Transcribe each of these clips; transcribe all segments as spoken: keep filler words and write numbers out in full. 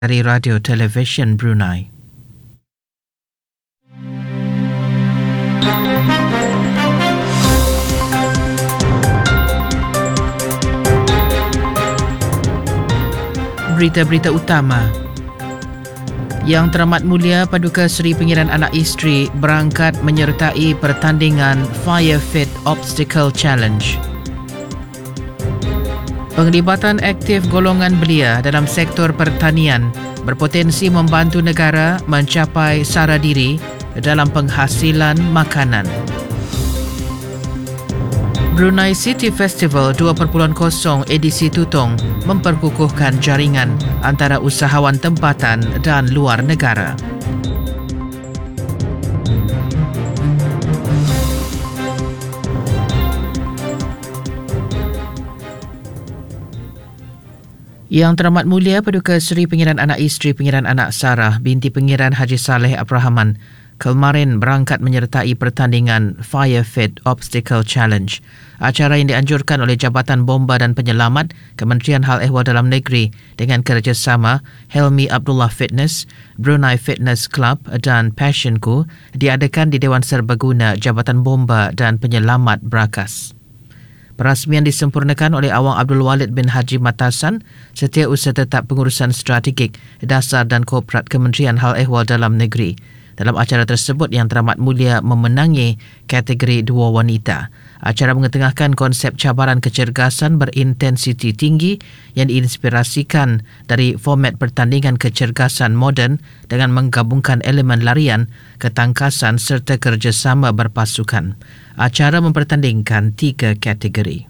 dari Radio Television Brunei. Berita-berita utama. Yang Teramat Mulia Paduka Seri Pengiran Anak Isteri berangkat menyertai pertandingan Fire Fit Obstacle Challenge. Penglibatan aktif golongan belia dalam sektor pertanian berpotensi membantu negara mencapai sara diri dalam penghasilan makanan. Brunei City Festival dua titik kosong edisi Tutong memperkukuhkan jaringan antara usahawan tempatan dan luar negara. Yang Teramat Mulia Paduka Seri Pengiran Anak Isteri Pengiran Anak Sarah binti Pengiran Haji Saleh Abrahaman kemarin berangkat menyertai pertandingan Fire Fit Obstacle Challenge, acara yang dianjurkan oleh Jabatan Bomba dan Penyelamat Kementerian Hal Ehwal Dalam Negeri dengan kerjasama Helmi Abdullah Fitness, Brunei Fitness Club dan Passionku diadakan di Dewan Serbaguna Jabatan Bomba dan Penyelamat Brakas. Perasmian disempurnakan oleh Awang Abdul Walid bin Haji Matasan, Setiausaha Tetap Pengurusan Strategik, Dasar dan Korporat Kementerian Hal Ehwal Dalam Negeri. Dalam acara tersebut, Yang Teramat Mulia memenangi kategori dua wanita. Acara mengetengahkan konsep cabaran kecergasan berintensiti tinggi yang diinspirasikan dari format pertandingan kecergasan moden dengan menggabungkan elemen larian, ketangkasan serta kerjasama berpasukan. Acara mempertandingkan tiga kategori.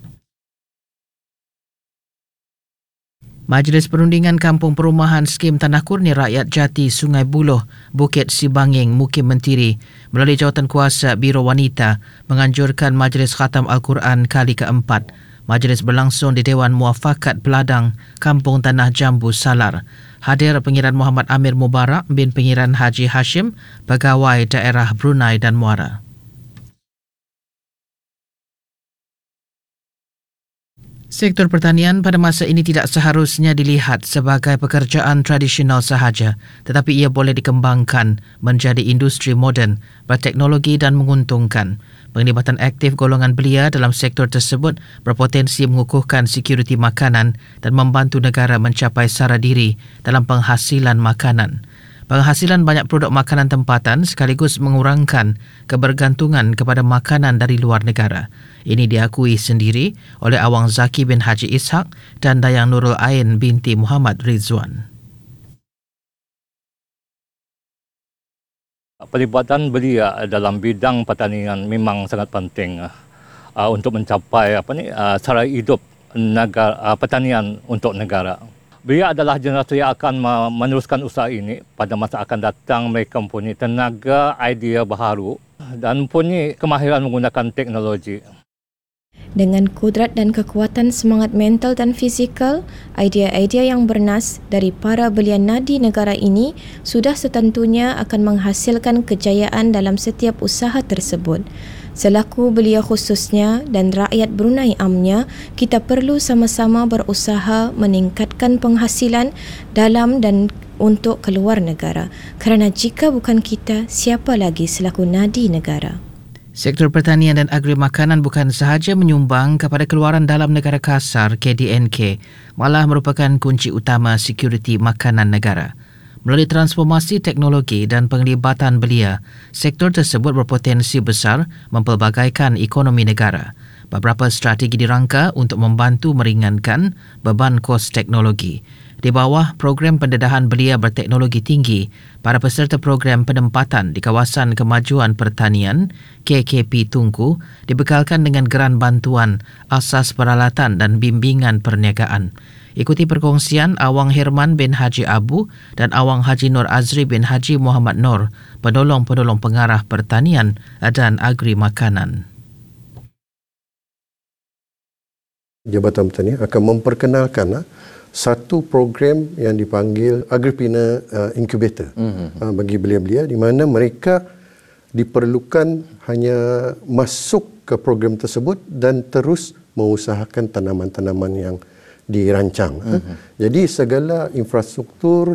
Majlis Perundingan Kampung Perumahan Skim Tanah Kurnia Rakyat Jati Sungai Buloh, Bukit Sibanging, Mukim Mentiri melalui jawatan kuasa Biro Wanita menganjurkan Majlis Khatam Al-Quran kali keempat. Majlis berlangsung di Dewan Muafakat Peladang, Kampung Tanah Jambu, Salar. Hadir Pengiran Muhammad Amir Mubarak bin Pengiran Haji Hashim, Pegawai Daerah Brunei dan Muara. Sektor pertanian pada masa ini tidak seharusnya dilihat sebagai pekerjaan tradisional sahaja, tetapi ia boleh dikembangkan menjadi industri moden, berteknologi dan menguntungkan. Penglibatan aktif golongan belia dalam sektor tersebut berpotensi mengukuhkan sekuriti makanan dan membantu negara mencapai sara diri dalam penghasilan makanan. Penghasilan banyak produk makanan tempatan sekaligus mengurangkan kebergantungan kepada makanan dari luar negara. Ini diakui sendiri oleh Awang Zaki bin Haji Ishak dan Dayang Nurul Ain binti Muhammad Rizwan. Pelibatan belia dalam bidang pertanian memang sangat penting uh, untuk mencapai apa ni uh, sara hidup negara, uh, pertanian untuk negara. Belia adalah generasi yang akan meneruskan usaha ini. Pada masa akan datang mereka mempunyai tenaga, idea baharu dan mempunyai kemahiran menggunakan teknologi. Dengan kudrat dan kekuatan semangat mental dan fizikal, idea-idea yang bernas dari para belia nadi negara ini sudah setentunya akan menghasilkan kejayaan dalam setiap usaha tersebut. Selaku belia khususnya dan rakyat Brunei amnya, kita perlu sama-sama berusaha meningkatkan penghasilan dalam dan untuk keluar negara. Kerana jika bukan kita, siapa lagi selaku nadi negara? Sektor pertanian dan agri makanan bukan sahaja menyumbang kepada keluaran dalam negara kasar K D N K, malah merupakan kunci utama sekuriti makanan negara. Melalui transformasi teknologi dan penglibatan belia, sektor tersebut berpotensi besar mempelbagaikan ekonomi negara. Beberapa strategi dirangka untuk membantu meringankan beban kos teknologi. Di bawah program pendedahan belia berteknologi tinggi, para peserta program penempatan di kawasan kemajuan pertanian K K P Tunku dibekalkan dengan geran bantuan, asas peralatan dan bimbingan perniagaan. Ikuti perkongsian Awang Hirman bin Haji Abu dan Awang Haji Nur Azri bin Haji Muhammad Nur, penolong-penolong pengarah pertanian dan agri makanan. Jabatan Pertanian akan memperkenalkan satu program yang dipanggil Agripreneur uh, Incubator mm-hmm. uh, bagi belia-belia, di mana mereka diperlukan hanya masuk ke program tersebut dan terus mengusahakan tanaman-tanaman yang dirancang. Mm-hmm. Jadi segala infrastruktur